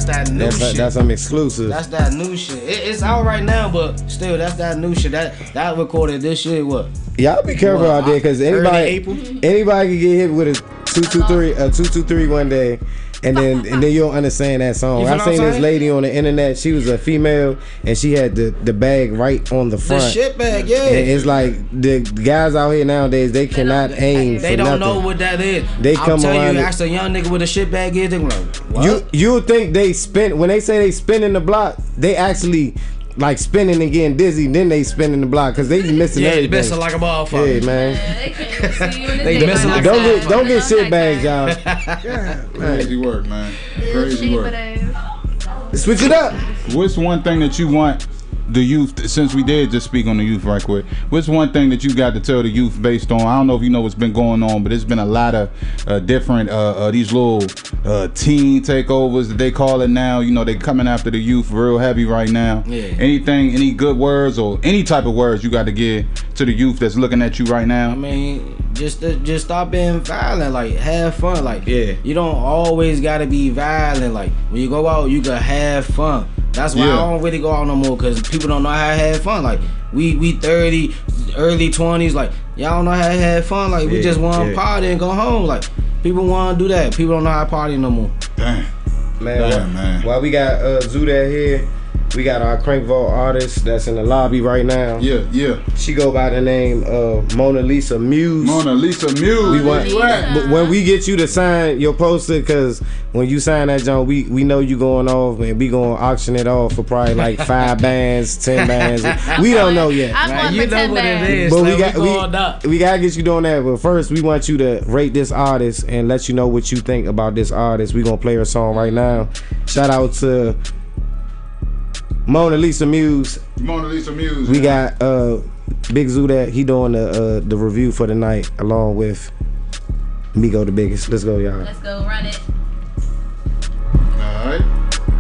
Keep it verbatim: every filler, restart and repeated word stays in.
that's that new that's shit. A, that's some exclusive. That's that new shit. It, it's out right now, but still, that's that new shit. That that recorded this shit. What? Y'all be careful What, out there, cause anybody, April? anybody can get hit with a two two three, a two two three one day, and then and then you don't understand that song. I seen this lady on the internet. She was a female, and she had the, the bag right on the front. The shit bag, yeah. And it's like the guys out here nowadays, they cannot aim. They for don't nothing. know what that is. They I'll come tell around you, it. ask a young nigga what a shit bag is. They be like, what? You you think they spin when they say they spinning the block? They actually like spinning and getting dizzy. Then they spinning the block because they be missing yeah, everything. they missing like a motherfucker. Yeah, man. Yeah, they can't see you in the They day missing by like Don't themselves. get don't get Don't shit like bags, that. y'all. Yeah, Crazy work, man. Crazy work. Switch it up. What's one thing that you want the youth, since we did just speak on the youth right quick, what's one thing that you got to tell the youth based on, I don't know if you know what's been going on, but there's been a lot of uh, different, uh, uh, these little uh, teen takeovers that they call it now. You know, they coming after the youth real heavy right now. Yeah. Anything, any good words or any type of words you got to give to the youth that's looking at you right now? I mean, just just stop being violent. Like, have fun. Like, Yeah. you don't always gotta be violent. Like, when you go out, you gotta have fun. That's why Yeah. I don't really go out no more, because people don't know how to have fun. Like, we we thirty, early twenties. Like, y'all don't know how to have fun. Like, we Yeah, just want to yeah. party and go home. Like, people want to do that. People don't know how to party no more. Damn. Man, Damn, while, man. while we got uh, Zuda here, we got our Crank Vault artist that's in the lobby right now. Yeah, yeah. She go by the name of Mona Lisa Muse. Mona Lisa Muse. We want, Where you at? but when we get you to sign your poster, cause when you sign that joint, we we know you going off, and we gonna auction it off for probably like five bands, ten bands. We don't know yet. I'm Man, going you for know ten what it bands. is. But Slim. we got we, going we, up. we gotta get you doing that. But first, we want you to rate this artist and let you know what you think about this artist. We gonna play her song right now. Shout out to Mona Lisa Muse. Mona Lisa Muse. We man. got uh Big Zoo that he doing the uh, the review for the night along with Migo the Biggest. Let's go, y'all. Let's go run it. All right.